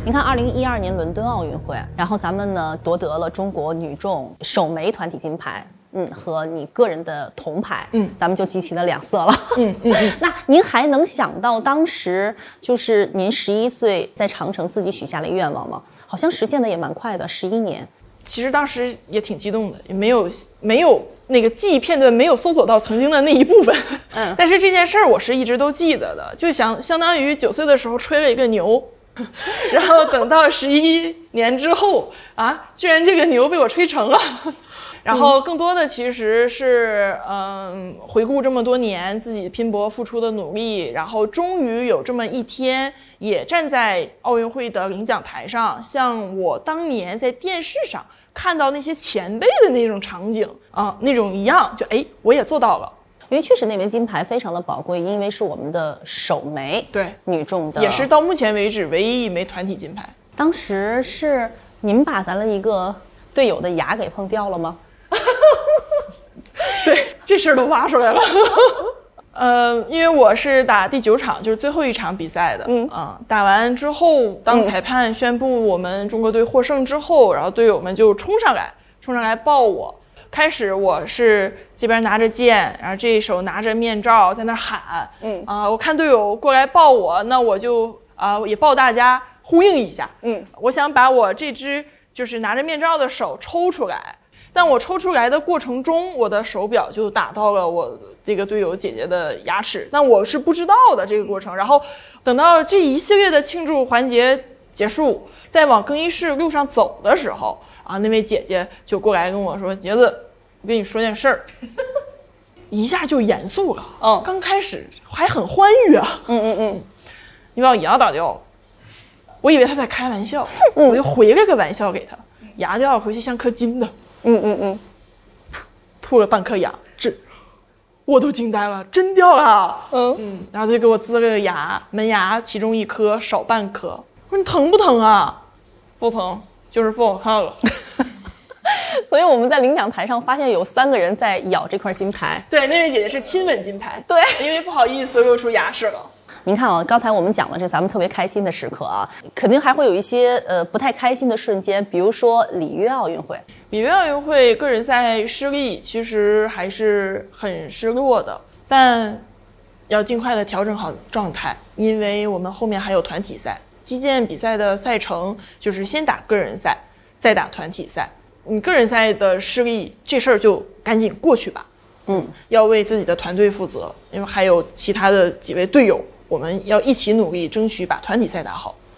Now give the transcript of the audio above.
你看2012年伦敦奥运会，然后咱们呢夺得了中国女众首枚团体金牌。和你个人的铜牌，咱们就集齐了2色了。那您还能想到当时就是您11岁在长城自己许下了愿望吗？好像实现的也蛮快的，11年。 其实当时也挺激动的，也没有那个记忆片段没有搜索到曾经的那一部分。但是这件事儿我是一直都记得的，就相当于9岁的时候吹了一个牛，然后等到11年之后啊，居然这个牛被我吹成了。然后更多的其实是回顾这么多年自己拼搏付出的努力，然后终于有这么一天也站在奥运会的领奖台上，像我当年在电视上看到那些前辈的那种场景那种一样，就我也做到了。 因为确实那枚金牌非常的宝贵，因为是我们的首枚女众的， 也是到目前为止唯一一枚团体金牌。 当时是您把咱的一个队友的牙给碰掉了吗？ 对，这事儿都挖出来了。因为我是打第9场，就是最后一场比赛的。打完之后，当裁判宣布我们中国队获胜之后，然后队友们就冲上来抱我。开始我是这边拿着剑，然后这一手拿着面罩在那喊。我看队友过来抱我，那我就也抱大家呼应一下。我想把我这只就是拿着面罩的手抽出来。但我抽出来的过程中，我的手表就打到了我这个队友姐姐的牙齿，那我是不知道的这个过程。然后等到这一系列的庆祝环节结束，在往更衣室路上走的时候那位姐姐就过来跟我说：“杰子，我跟你说件事儿。”一下就严肃了。刚开始还很欢愉啊。你把我牙打掉了，我以为他在开玩笑，我就回了个玩笑给他，牙掉回去像颗金的。吐了半颗牙，我都惊呆了，真掉了。然后他就给我呲了个牙，门牙其中一颗少半颗。我说你疼不疼啊？不疼，就是不好看了。 所以我们在领奖台上发现有3个人在咬这块金牌。 对，那位姐姐是亲吻金牌。 对， 因为不好意思露出牙齿了。 您看刚才我们讲了这咱们特别开心的时刻肯定还会有一些不太开心的瞬间，比如说里约奥运会。 里约奥运会个人赛失利，其实还是很失落的，但要尽快的调整好状态，因为我们后面还有团体赛。击剑比赛的赛程就是先打个人赛，再打团体赛。你个人赛的失利，这事儿就赶紧过去吧。要为自己的团队负责，因为还有其他的几位队友，我们要一起努力，争取把团体赛打好。